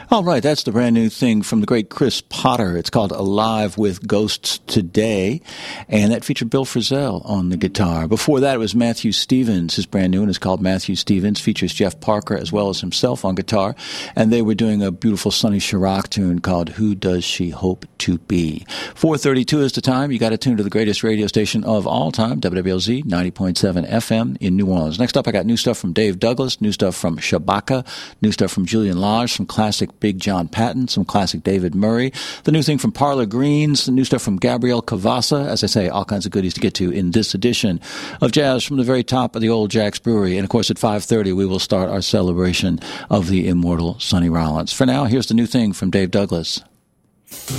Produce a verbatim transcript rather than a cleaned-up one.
All right, that's the brand new thing from the great Chris Potter. It's called Alive with Ghosts Today, and that featured Bill Frisell on the guitar. Before that, it was Matthew Stevens. His brand new one is called Matthew Stevens, features Jeff Parker as well as himself on guitar, and they were doing a beautiful Sonny Chirac tune called Who Does She Hope to Be? four thirty-two is the time. You got to tune to the greatest radio station of all time, W W L Z ninety point seven F M in New Orleans. Next up, I got new stuff from Dave Douglas, new stuff from Shabaka, new stuff from Julian Lage, some classic Big John Patton, some classic David Murray, the new thing from Parlor Greens, the new stuff from Gabrielle Cavassa. As I say, all kinds of goodies to get to in this edition of Jazz from the very top of the old Jack's Brewery. And of course, at five thirty, we will start our celebration of the immortal Sonny Rollins. For now, here's the new thing from Dave Douglas.